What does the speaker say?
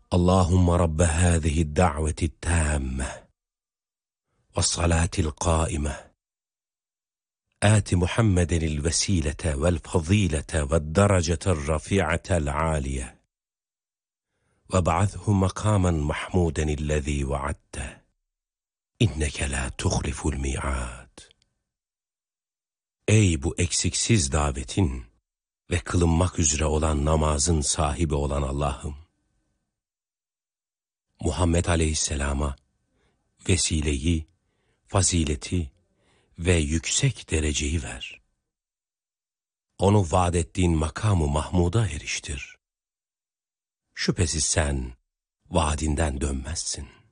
Allahümme Rabbe hâzihi da'veti tâmme ve salâtil qâime âti Muhammedenil vesîlete vel fazîlete ve derecetel rafi'atel âliye ve ba'athu makâmen mahmûdenillezî vaadte inneke lâ tuhliful mi'âd. Ey bu eksiksiz davetin ve kılınmak üzere olan namazın sahibi olan Allah'ım! Muhammed Aleyhisselam'a vesileyi, fazileti ve yüksek dereceyi ver. Onu vaad ettiğin makamı Mahmud'a eriştir. Şüphesiz sen vaadinden dönmezsin.